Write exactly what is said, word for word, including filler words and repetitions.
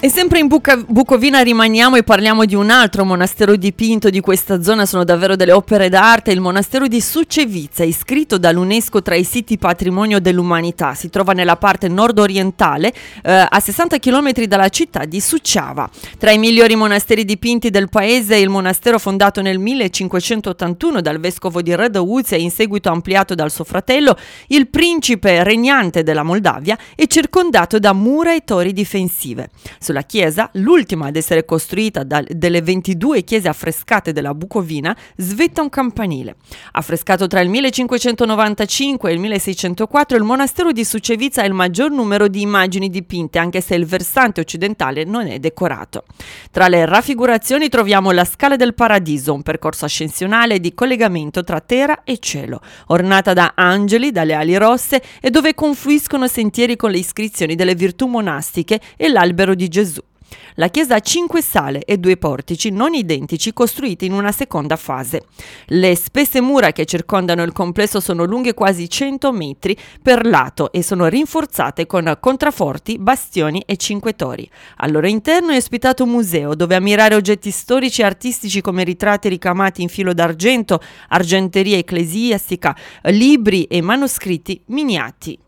E sempre in Buca- Bucovina rimaniamo e parliamo di un altro monastero dipinto di questa zona, sono davvero delle opere d'arte, il monastero di Sucevica, iscritto dall'UNESCO tra i siti patrimonio dell'umanità. Si trova nella parte nord-orientale, eh, a sessanta chilometri dalla città di Suceava. Tra i migliori monasteri dipinti del paese, il monastero fondato nel millecinquecentottantuno dal vescovo di Rădăuți e in seguito ampliato dal suo fratello, il principe regnante della Moldavia, è circondato da mura e torri difensive. Sulla chiesa, l'ultima ad essere costruita da, delle ventidue chiese affrescate della Bucovina, svetta un campanile. Affrescato tra il millecinquecentonovantacinque e il milleseicentoquattro, il monastero di Sucevica ha il maggior numero di immagini dipinte, anche se il versante occidentale non è decorato. Tra le raffigurazioni troviamo la Scala del Paradiso, un percorso ascensionale di collegamento tra terra e cielo, ornata da angeli dalle ali rosse e dove confluiscono sentieri con le iscrizioni delle virtù monastiche e l'albero di Gesù. La chiesa ha cinque sale e due portici non identici costruiti in una seconda fase. Le spesse mura che circondano il complesso sono lunghe quasi cento metri per lato e sono rinforzate con contraforti, bastioni e cinquetori. Al loro interno è ospitato un museo dove ammirare oggetti storici e artistici come ritratti ricamati in filo d'argento, argenteria ecclesiastica, libri e manoscritti miniati.